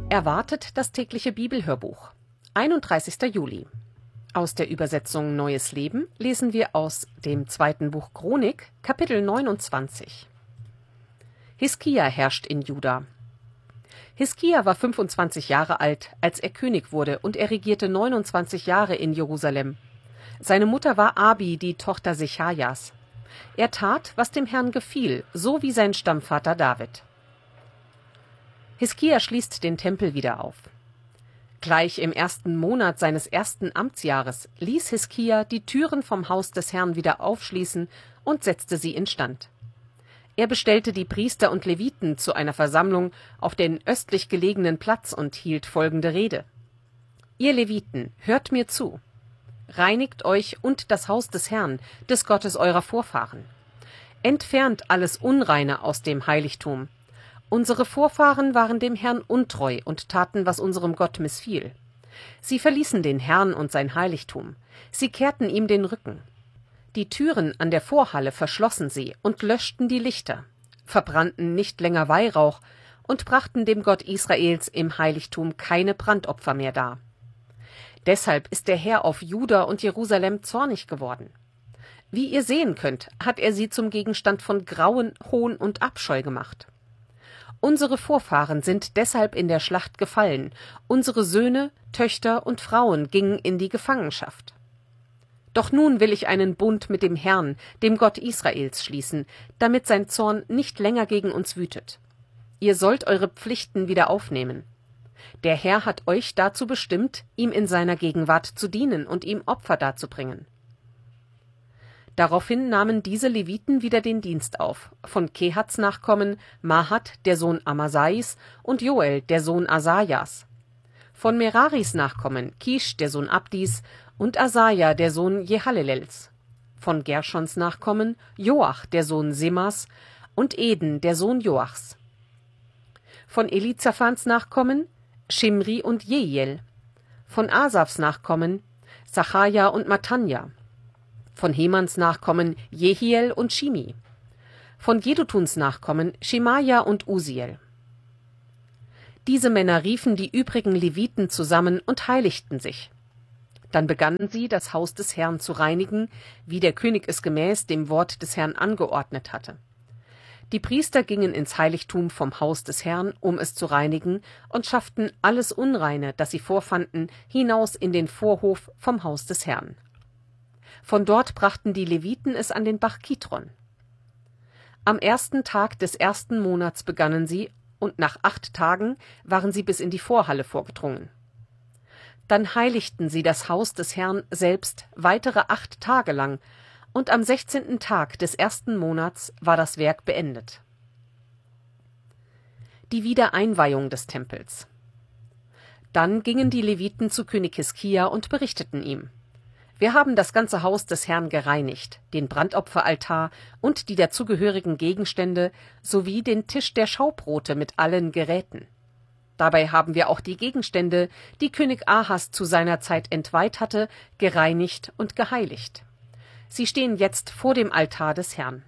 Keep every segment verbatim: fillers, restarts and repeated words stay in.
Erwartet das tägliche Bibelhörbuch. einunddreißigster Juli. Aus der Übersetzung Neues Leben lesen wir aus dem zweiten Buch Chronik, Kapitel neunundzwanzig. Hiskia herrscht in Juda. Hiskia war fünfundzwanzig Jahre alt, als er König wurde, und er regierte neunundzwanzig Jahre in Jerusalem. Seine Mutter war Abi, die Tochter Sechajas. Er tat, was dem Herrn gefiel, so wie sein Stammvater David. Hiskia schließt den Tempel wieder auf. Gleich im ersten Monat seines ersten Amtsjahres ließ Hiskia die Türen vom Haus des Herrn wieder aufschließen und setzte sie instand. Er bestellte die Priester und Leviten zu einer Versammlung auf den östlich gelegenen Platz und hielt folgende Rede: Ihr Leviten, hört mir zu. Reinigt euch und das Haus des Herrn, des Gottes eurer Vorfahren. Entfernt alles Unreine aus dem Heiligtum. Unsere Vorfahren waren dem Herrn untreu und taten, was unserem Gott missfiel. Sie verließen den Herrn und sein Heiligtum. Sie kehrten ihm den Rücken. Die Türen an der Vorhalle verschlossen sie und löschten die Lichter, verbrannten nicht länger Weihrauch und brachten dem Gott Israels im Heiligtum keine Brandopfer mehr dar. Deshalb ist der Herr auf Juda und Jerusalem zornig geworden. Wie ihr sehen könnt, hat er sie zum Gegenstand von Grauen, Hohn und Abscheu gemacht. Unsere Vorfahren sind deshalb in der Schlacht gefallen, unsere Söhne, Töchter und Frauen gingen in die Gefangenschaft. Doch nun will ich einen Bund mit dem Herrn, dem Gott Israels, schließen, damit sein Zorn nicht länger gegen uns wütet. Ihr sollt eure Pflichten wieder aufnehmen. Der Herr hat euch dazu bestimmt, ihm in seiner Gegenwart zu dienen und ihm Opfer darzubringen. Daraufhin nahmen diese Leviten wieder den Dienst auf, von Kehats Nachkommen Mahat, der Sohn Amasais, und Joel, der Sohn Asajas. Von Meraris Nachkommen Kisch, der Sohn Abdis, und Asaja, der Sohn Jehalelels. Von Gerschons Nachkommen Joach, der Sohn Semas, und Eden, der Sohn Joachs. Von Elizaphans Nachkommen Schimri und Jehiel. Von Asafs Nachkommen Sachaja und Matanja. Von Hemans Nachkommen Jehiel und Shimi. Von Jedutuns Nachkommen Schemaja und Usiel. Diese Männer riefen die übrigen Leviten zusammen und heiligten sich. Dann begannen sie, das Haus des Herrn zu reinigen, wie der König es gemäß dem Wort des Herrn angeordnet hatte. Die Priester gingen ins Heiligtum vom Haus des Herrn, um es zu reinigen, und schafften alles Unreine, das sie vorfanden, hinaus in den Vorhof vom Haus des Herrn. Von dort brachten die Leviten es an den Bach Kidron. Am ersten Tag des ersten Monats begannen sie, und nach acht Tagen waren sie bis in die Vorhalle vorgedrungen. Dann heiligten sie das Haus des Herrn selbst weitere acht Tage lang, und am sechzehnten Tag des ersten Monats war das Werk beendet. Die Wiedereinweihung des Tempels. Dann gingen die Leviten zu König Hiskia und berichteten ihm: Wir haben das ganze Haus des Herrn gereinigt, den Brandopferaltar und die dazugehörigen Gegenstände sowie den Tisch der Schaubrote mit allen Geräten. Dabei haben wir auch die Gegenstände, die König Ahas zu seiner Zeit entweiht hatte, gereinigt und geheiligt. Sie stehen jetzt vor dem Altar des Herrn.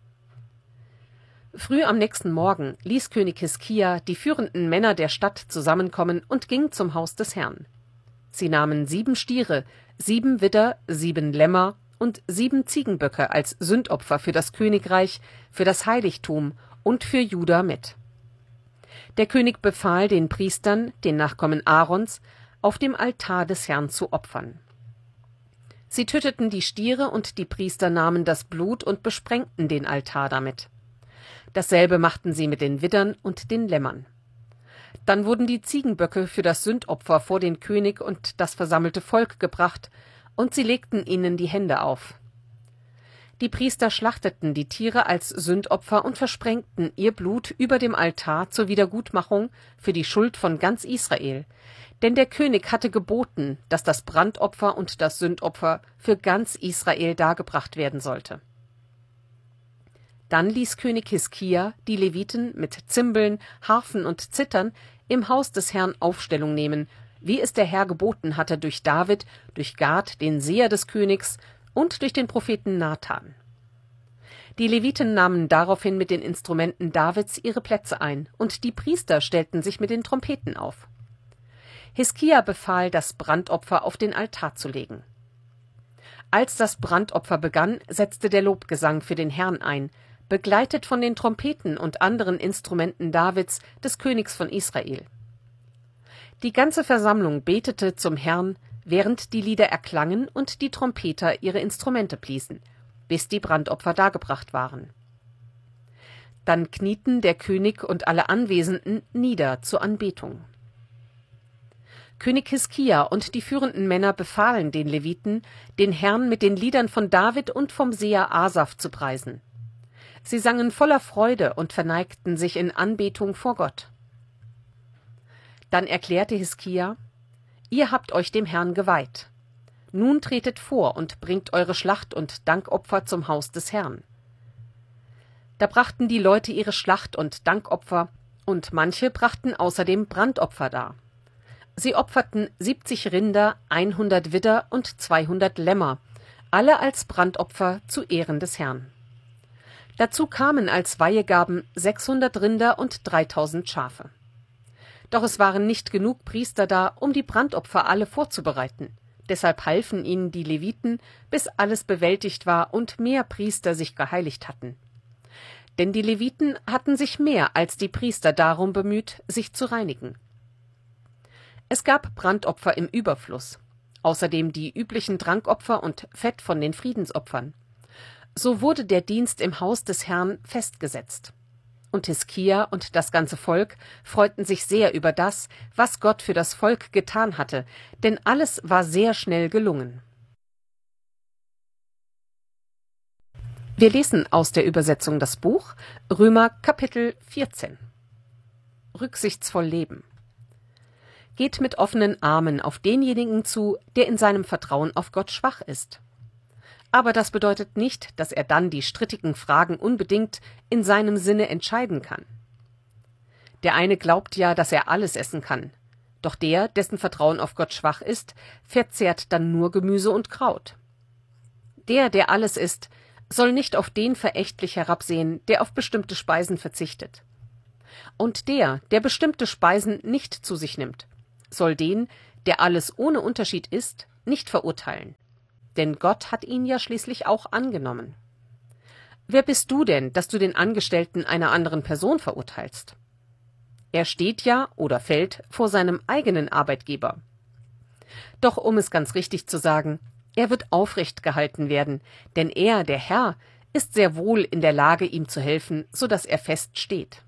Früh am nächsten Morgen ließ König Hiskia die führenden Männer der Stadt zusammenkommen und ging zum Haus des Herrn. Sie nahmen sieben Stiere, sieben Widder, sieben Lämmer und sieben Ziegenböcke als Sündopfer für das Königreich, für das Heiligtum und für Juda mit. Der König befahl den Priestern, den Nachkommen Aarons, auf dem Altar des Herrn zu opfern. Sie töteten die Stiere und die Priester nahmen das Blut und besprengten den Altar damit. Dasselbe machten sie mit den Widdern und den Lämmern. Dann wurden die Ziegenböcke für das Sündopfer vor den König und das versammelte Volk gebracht, und sie legten ihnen die Hände auf. Die Priester schlachteten die Tiere als Sündopfer und versprengten ihr Blut über dem Altar zur Wiedergutmachung für die Schuld von ganz Israel, denn der König hatte geboten, dass das Brandopfer und das Sündopfer für ganz Israel dargebracht werden sollte. Dann ließ König Hiskia die Leviten mit Zimbeln, Harfen und Zithern im Haus des Herrn Aufstellung nehmen, wie es der Herr geboten hatte durch David, durch Gad, den Seher des Königs, und durch den Propheten Nathan. Die Leviten nahmen daraufhin mit den Instrumenten Davids ihre Plätze ein, und die Priester stellten sich mit den Trompeten auf. Hiskia befahl, das Brandopfer auf den Altar zu legen. Als das Brandopfer begann, setzte der Lobgesang für den Herrn ein, begleitet von den Trompeten und anderen Instrumenten Davids, des Königs von Israel. Die ganze Versammlung betete zum Herrn, während die Lieder erklangen und die Trompeter ihre Instrumente bliesen, bis die Brandopfer dargebracht waren. Dann knieten der König und alle Anwesenden nieder zur Anbetung. König Hiskia und die führenden Männer befahlen den Leviten, den Herrn mit den Liedern von David und vom Seher Asaf zu preisen. Sie sangen voller Freude und verneigten sich in Anbetung vor Gott. Dann erklärte Hiskia: Ihr habt euch dem Herrn geweiht. Nun tretet vor und bringt eure Schlacht- und Dankopfer zum Haus des Herrn. Da brachten die Leute ihre Schlacht- und Dankopfer, und manche brachten außerdem Brandopfer dar. Sie opferten siebzig Rinder, hundert Widder und zweihundert Lämmer, alle als Brandopfer zu Ehren des Herrn. Dazu kamen als Weihegaben sechshundert Rinder und dreitausend Schafe. Doch es waren nicht genug Priester da, um die Brandopfer alle vorzubereiten. Deshalb halfen ihnen die Leviten, bis alles bewältigt war und mehr Priester sich geheiligt hatten. Denn die Leviten hatten sich mehr als die Priester darum bemüht, sich zu reinigen. Es gab Brandopfer im Überfluss, außerdem die üblichen Trankopfer und Fett von den Friedensopfern. So wurde der Dienst im Haus des Herrn festgesetzt. Und Hiskia und das ganze Volk freuten sich sehr über das, was Gott für das Volk getan hatte, denn alles war sehr schnell gelungen. Wir lesen aus der Übersetzung das Buch Römer Kapitel vierzehn. Rücksichtsvoll leben. Geht mit offenen Armen auf denjenigen zu, der in seinem Vertrauen auf Gott schwach ist. Aber das bedeutet nicht, dass er dann die strittigen Fragen unbedingt in seinem Sinne entscheiden kann. Der eine glaubt ja, dass er alles essen kann, doch der, dessen Vertrauen auf Gott schwach ist, verzehrt dann nur Gemüse und Kraut. Der, der alles isst, soll nicht auf den verächtlich herabsehen, der auf bestimmte Speisen verzichtet. Und der, der bestimmte Speisen nicht zu sich nimmt, soll den, der alles ohne Unterschied isst, nicht verurteilen. Denn Gott hat ihn ja schließlich auch angenommen. Wer bist du denn, dass du den Angestellten einer anderen Person verurteilst? Er steht ja oder fällt vor seinem eigenen Arbeitgeber. Doch um es ganz richtig zu sagen, er wird aufrecht gehalten werden, denn er, der Herr, ist sehr wohl in der Lage, ihm zu helfen, so dass er fest steht.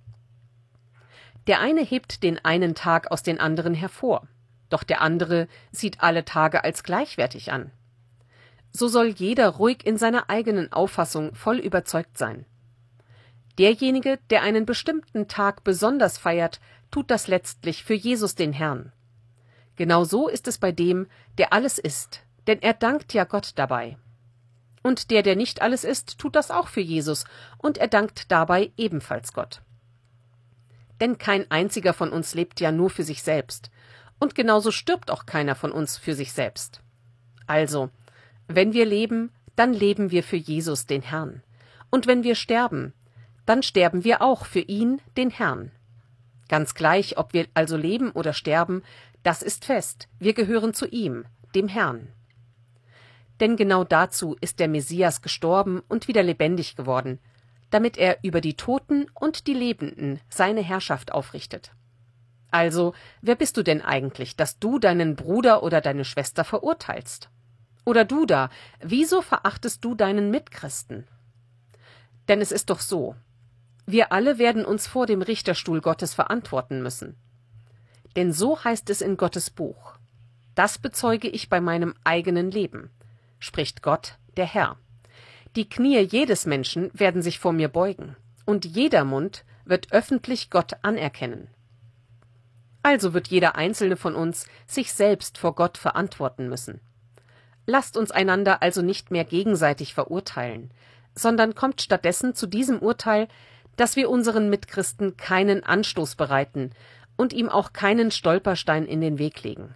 Der eine hebt den einen Tag aus den anderen hervor, doch der andere sieht alle Tage als gleichwertig an. So soll jeder ruhig in seiner eigenen Auffassung voll überzeugt sein. Derjenige, der einen bestimmten Tag besonders feiert, tut das letztlich für Jesus den Herrn. Genau so ist es bei dem, der alles isst, denn er dankt ja Gott dabei. Und der, der nicht alles isst, tut das auch für Jesus, und er dankt dabei ebenfalls Gott. Denn kein einziger von uns lebt ja nur für sich selbst, und genauso stirbt auch keiner von uns für sich selbst. Also, wenn wir leben, dann leben wir für Jesus, den Herrn. Und wenn wir sterben, dann sterben wir auch für ihn, den Herrn. Ganz gleich, ob wir also leben oder sterben, das ist fest, wir gehören zu ihm, dem Herrn. Denn genau dazu ist der Messias gestorben und wieder lebendig geworden, damit er über die Toten und die Lebenden seine Herrschaft aufrichtet. Also, wer bist du denn eigentlich, dass du deinen Bruder oder deine Schwester verurteilst? Oder du da, wieso verachtest du deinen Mitchristen? Denn es ist doch so, wir alle werden uns vor dem Richterstuhl Gottes verantworten müssen. Denn so heißt es in Gottes Buch: Das bezeuge ich bei meinem eigenen Leben, spricht Gott, der Herr. Die Knie jedes Menschen werden sich vor mir beugen, und jeder Mund wird öffentlich Gott anerkennen. Also wird jeder einzelne von uns sich selbst vor Gott verantworten müssen. Lasst uns einander also nicht mehr gegenseitig verurteilen, sondern kommt stattdessen zu diesem Urteil, dass wir unseren Mitchristen keinen Anstoß bereiten und ihm auch keinen Stolperstein in den Weg legen.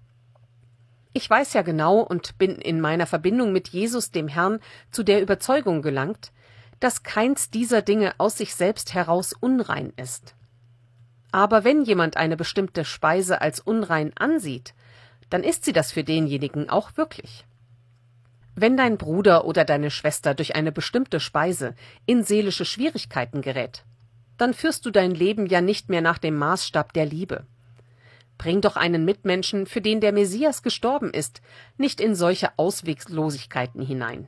Ich weiß ja genau und bin in meiner Verbindung mit Jesus, dem Herrn, zu der Überzeugung gelangt, dass keins dieser Dinge aus sich selbst heraus unrein ist. Aber wenn jemand eine bestimmte Speise als unrein ansieht, dann ist sie das für denjenigen auch wirklich. Wenn dein Bruder oder deine Schwester durch eine bestimmte Speise in seelische Schwierigkeiten gerät, dann führst du dein Leben ja nicht mehr nach dem Maßstab der Liebe. Bring doch einen Mitmenschen, für den der Messias gestorben ist, nicht in solche Ausweglosigkeiten hinein.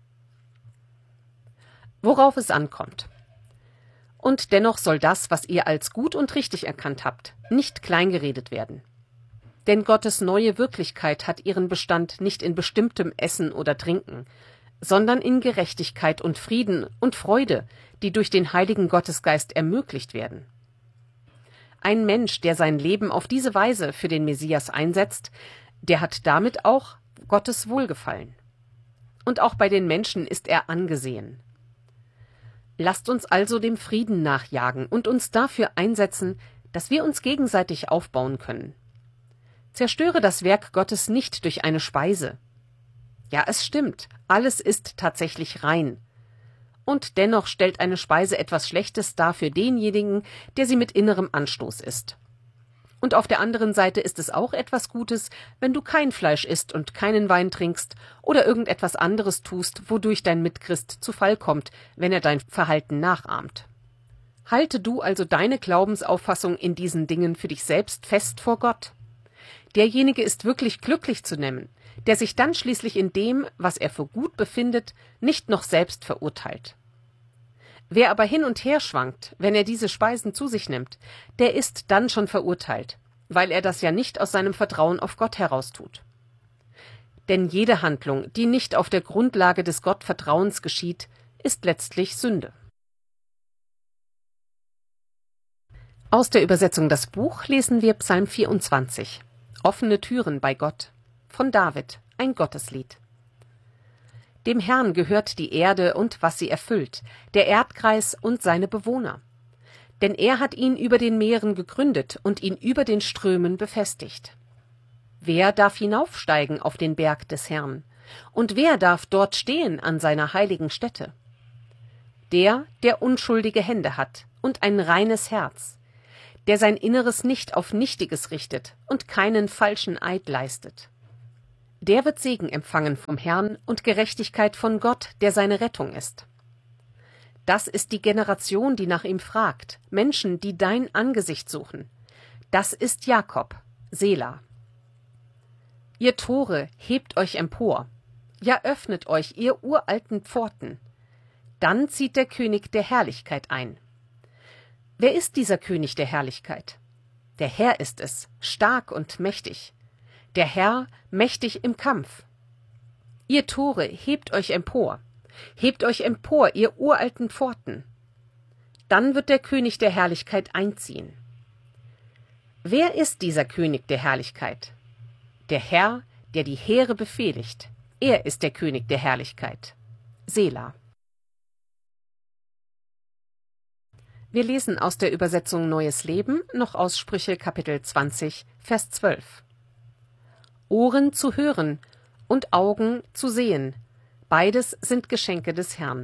Worauf es ankommt. Und dennoch soll das, was ihr als gut und richtig erkannt habt, nicht kleingeredet werden. Denn Gottes neue Wirklichkeit hat ihren Bestand nicht in bestimmtem Essen oder Trinken, sondern in Gerechtigkeit und Frieden und Freude, die durch den Heiligen Gottesgeist ermöglicht werden. Ein Mensch, der sein Leben auf diese Weise für den Messias einsetzt, der hat damit auch Gottes Wohlgefallen. Und auch bei den Menschen ist er angesehen. Lasst uns also dem Frieden nachjagen und uns dafür einsetzen, dass wir uns gegenseitig aufbauen können. Zerstöre das Werk Gottes nicht durch eine Speise. Ja, es stimmt, alles ist tatsächlich rein. Und dennoch stellt eine Speise etwas Schlechtes dar für denjenigen, der sie mit innerem Anstoß isst. Und auf der anderen Seite ist es auch etwas Gutes, wenn du kein Fleisch isst und keinen Wein trinkst oder irgendetwas anderes tust, wodurch dein Mitchrist zu Fall kommt, wenn er dein Verhalten nachahmt. Halte du also deine Glaubensauffassung in diesen Dingen für dich selbst fest vor Gott. Derjenige ist wirklich glücklich zu nennen, der sich dann schließlich in dem, was er für gut befindet, nicht noch selbst verurteilt. Wer aber hin und her schwankt, wenn er diese Speisen zu sich nimmt, der ist dann schon verurteilt, weil er das ja nicht aus seinem Vertrauen auf Gott heraus tut. Denn jede Handlung, die nicht auf der Grundlage des Gottvertrauens geschieht, ist letztlich Sünde. Aus der Übersetzung Das Buch lesen wir Psalm vierundzwanzig. Offene Türen bei Gott. Von David, ein Gotteslied. Dem Herrn gehört die Erde und was sie erfüllt, der Erdkreis und seine Bewohner. Denn er hat ihn über den Meeren gegründet und ihn über den Strömen befestigt. Wer darf hinaufsteigen auf den Berg des Herrn? Und wer darf dort stehen an seiner heiligen Stätte? Der, der unschuldige Hände hat und ein reines Herz, der sein Inneres nicht auf Nichtiges richtet und keinen falschen Eid leistet. Der wird Segen empfangen vom Herrn und Gerechtigkeit von Gott, der seine Rettung ist. Das ist die Generation, die nach ihm fragt, Menschen, die dein Angesicht suchen. Das ist Jakob, Sela. Ihr Tore, hebt euch empor. Ja, öffnet euch, ihr uralten Pforten. Dann zieht der König der Herrlichkeit ein. Wer ist dieser König der Herrlichkeit? Der Herr ist es, stark und mächtig. Der Herr, mächtig im Kampf. Ihr Tore, hebt euch empor. Hebt euch empor, ihr uralten Pforten. Dann wird der König der Herrlichkeit einziehen. Wer ist dieser König der Herrlichkeit? Der Herr, der die Heere befehligt. Er ist der König der Herrlichkeit. Sela. Wir lesen aus der Übersetzung Neues Leben noch aus Sprüche Kapitel zwanzig, Vers zwölf. Ohren zu hören und Augen zu sehen, beides sind Geschenke des Herrn.